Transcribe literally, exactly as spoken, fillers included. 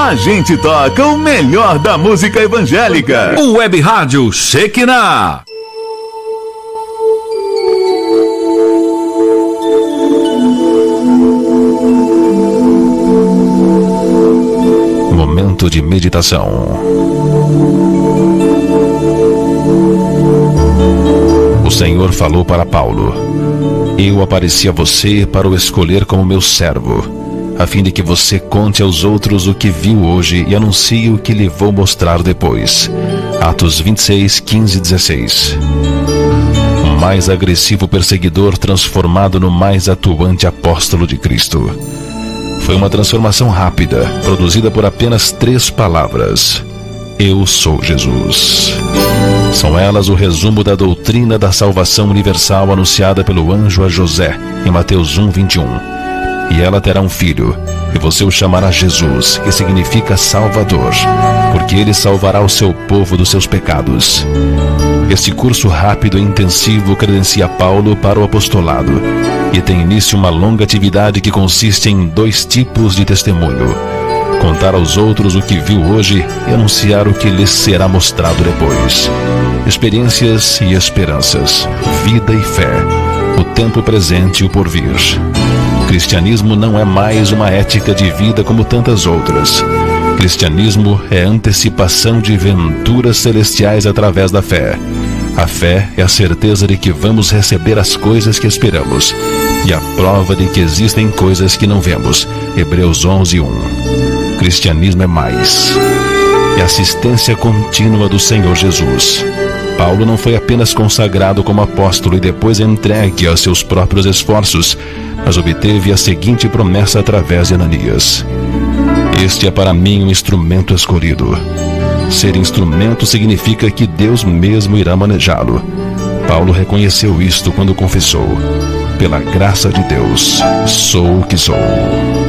A gente toca o melhor da música evangélica. O Web Rádio Shekinah. Momento de meditação. O Senhor falou para Paulo: eu apareci a você para o escolher como meu servo, a fim de que você conte aos outros o que viu hoje e anuncie o que lhe vou mostrar depois. Atos vinte e seis, quinze e dezesseis. O mais agressivo perseguidor transformado no mais atuante apóstolo de Cristo. Foi uma transformação rápida, produzida por apenas três palavras: eu sou Jesus. São elas o resumo da doutrina da salvação universal anunciada pelo anjo a José, em Mateus um, vinte e um. E ela terá um filho, e você o chamará Jesus, que significa Salvador, porque ele salvará o seu povo dos seus pecados. Este curso rápido e intensivo credencia Paulo para o apostolado, e tem início uma longa atividade que consiste em dois tipos de testemunho: contar aos outros o que viu hoje e anunciar o que lhes será mostrado depois. Experiências e esperanças, vida e fé, o tempo presente e o porvir. O cristianismo não é mais uma ética de vida como tantas outras. Cristianismo é antecipação de venturas celestiais através da fé. A fé é a certeza de que vamos receber as coisas que esperamos, e a prova de que existem coisas que não vemos. Hebreus onze, um. Cristianismo é mais. É assistência contínua do Senhor Jesus. Paulo não foi apenas consagrado como apóstolo e depois entregue aos seus próprios esforços, mas obteve a seguinte promessa através de Ananias: este é para mim um instrumento escolhido. Ser instrumento significa que Deus mesmo irá manejá-lo. Paulo reconheceu isto quando confessou: pela graça de Deus, sou o que sou.